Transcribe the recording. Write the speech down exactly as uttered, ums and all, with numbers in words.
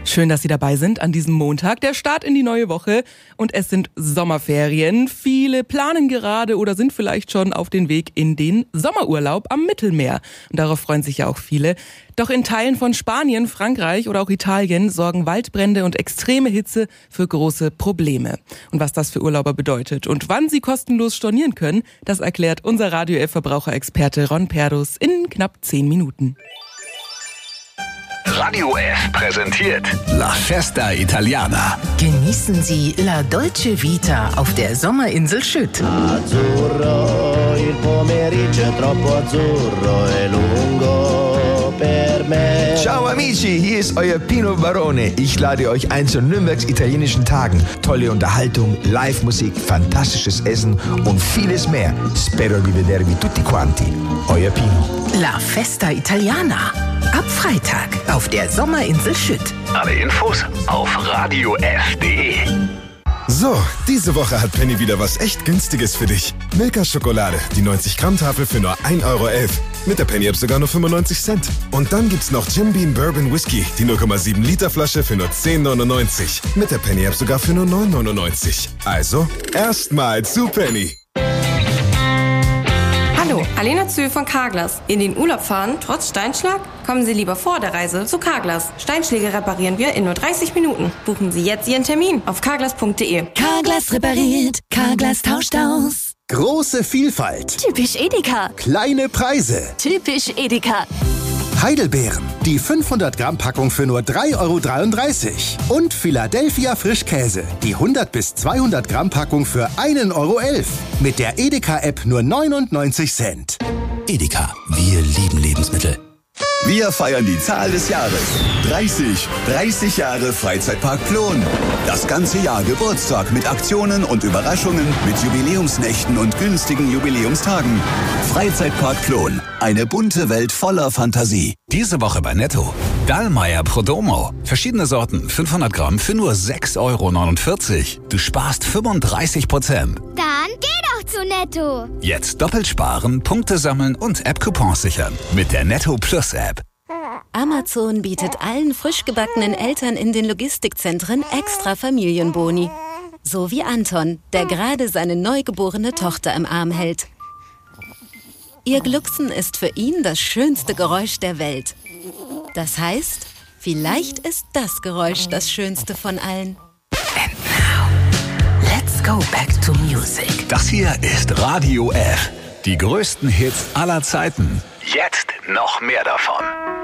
Schön, dass Sie dabei sind an diesem Montag, der Start in die neue Woche. Und es sind Sommerferien. Viele planen gerade oder sind vielleicht schon auf den Weg in den Sommerurlaub am Mittelmeer. Und darauf freuen sich ja auch viele. Doch in Teilen von Spanien, Frankreich oder auch Italien sorgen Waldbrände und extreme Hitze für große Probleme. Und was das für Urlauber bedeutet und wann sie kostenlos stornieren können, das erklärt unser Radio elf Verbraucherexperte Ron Perdus in knapp zehn Minuten. Radio F präsentiert La Festa Italiana. Genießen Sie La Dolce Vita auf der Sommerinsel Schütt. Azzurro, il pomeriggio è troppo azzurro e lungo per me. Ciao amici, hier ist euer Pino Barone. Ich lade euch ein zu Nürnbergs italienischen Tagen. Tolle Unterhaltung, Live-Musik, fantastisches Essen und vieles mehr. Spero di vedervi tutti quanti. Euer Pino. La Festa Italiana. Ab Freitag auf der Sommerinsel Schütt. Alle Infos auf radio f punkt de. So, diese Woche hat Penny wieder was echt Günstiges für dich. Milka Schokolade, die neunzig Gramm Tafel für nur ein Euro elf. Mit der Penny-App sogar nur fünfundneunzig Cent. Und dann gibt's noch Jim Beam Bourbon Whisky, die null Komma sieben Liter Flasche für nur zehn neunundneunzig. Mit der Penny-App sogar für nur neun neunundneunzig. Also, erstmal zu Penny. Hallo, Alena Zühl von Carglass. In den Urlaub fahren, trotz Steinschlag? Kommen Sie lieber vor der Reise zu Carglass. Steinschläge reparieren wir in nur dreißig Minuten. Buchen Sie jetzt Ihren Termin auf carglass punkt de. Carglass repariert, Carglass tauscht aus. Große Vielfalt. Typisch Edeka. Kleine Preise. Typisch Edeka. Heidelbeeren, die fünfhundert Gramm Packung für nur drei Euro dreiunddreißig. Und Philadelphia Frischkäse, die hundert bis zweihundert Gramm Packung für ein Euro elf. Mit der Edeka-App nur neunundneunzig Cent. Edeka, wir lieben Lebensmittel. Wir feiern die Zahl des Jahres. dreißig. dreißig Jahre Freizeitpark Plon. Das ganze Jahr Geburtstag mit Aktionen und Überraschungen, mit Jubiläumsnächten und günstigen Jubiläumstagen. Freizeitpark Plon. Eine bunte Welt voller Fantasie. Diese Woche bei Netto. Dallmayr Prodomo. Verschiedene Sorten, fünfhundert Gramm für nur sechs Euro neunundvierzig. Du sparst fünfunddreißig Prozent. Dann geh doch zu Netto. Jetzt doppelt sparen, Punkte sammeln und App-Coupons sichern. Mit der Netto Plus App. Amazon bietet allen frisch gebackenen Eltern in den Logistikzentren extra Familienboni. So wie Anton, der gerade seine neugeborene Tochter im Arm hält. Ihr Glucksen ist für ihn das schönste Geräusch der Welt. Das heißt, vielleicht ist das Geräusch das schönste von allen. And now, let's go back to music. Das hier ist Radio F. Die größten Hits aller Zeiten. Jetzt noch mehr davon.